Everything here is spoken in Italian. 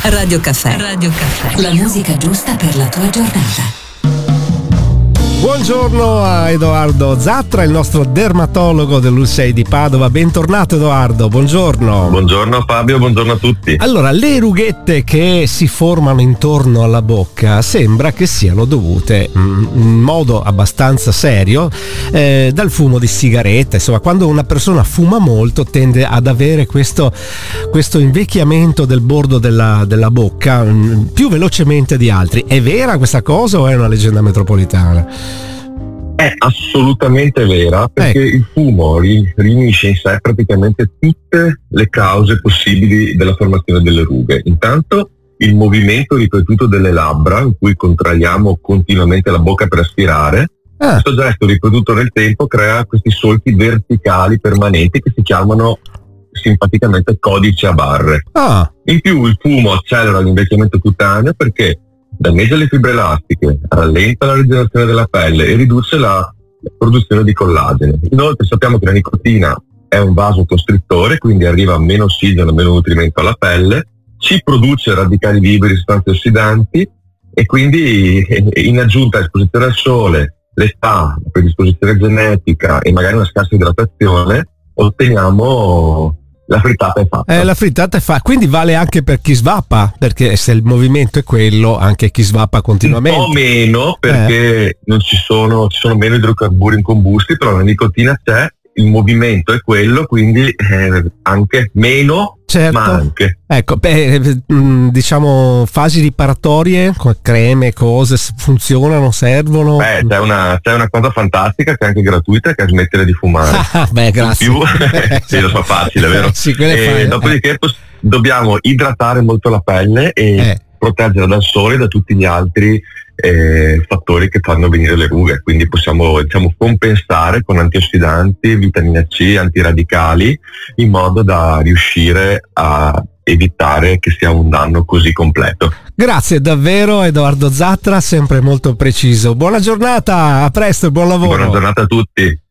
Radio Caffè. Radio Caffè. La musica giusta per la tua giornata. Buongiorno a Edoardo Zattra, il nostro dermatologo dell'U6 di Padova. Bentornato Edoardo, buongiorno. Buongiorno Fabio, buongiorno a tutti. Allora, le rughette che si formano intorno alla bocca sembra che siano dovute in modo abbastanza serio dal fumo di sigaretta. Insomma, quando una persona fuma molto tende ad avere questo invecchiamento del bordo della bocca più velocemente di altri. È vera questa cosa o è una leggenda metropolitana? È assolutamente vera, perché il fumo riunisce in sé praticamente tutte le cause possibili della formazione delle rughe. Intanto il movimento ripetuto delle labbra, in cui contraiamo continuamente la bocca per aspirare. Questo gesto ripetuto nel tempo crea questi solchi verticali permanenti che si chiamano simpaticamente codice a barre. In più il fumo accelera l'invecchiamento cutaneo perché danneggia le fibre elastiche, rallenta la rigenerazione della pelle e riduce la produzione di collagene. Inoltre sappiamo che la nicotina è un vasocostrittore, quindi arriva meno ossigeno, meno nutrimento alla pelle, ci produce radicali liberi, sostanze ossidanti, e quindi in aggiunta all'esposizione al sole, l'età, la predisposizione genetica e magari una scarsa idratazione, otteniamo la frittata è fatta. La frittata è fatta, quindi vale anche per chi svappa, perché se il movimento è quello, anche chi svappa continuamente. Un po' meno, perché ci sono meno idrocarburi incombusti, però la nicotina c'è, il movimento è quello, quindi anche meno, certo. Ma anche. Ecco, diciamo fasi riparatorie, creme, cose, funzionano, servono? C'è una cosa fantastica che è anche gratuita, che è smettere di fumare. Beh, grazie. In più, sì, lo so, facile, vero? Sì, dopodiché dobbiamo idratare molto la pelle e proteggerla dal sole e da tutti gli altri fattori che fanno venire le rughe, quindi possiamo compensare con antiossidanti, vitamina C, antiradicali, in modo da riuscire a evitare che sia un danno così completo. Grazie davvero Edoardo Zattra, sempre molto preciso. Buona giornata, a presto e buon lavoro. Buona giornata a tutti.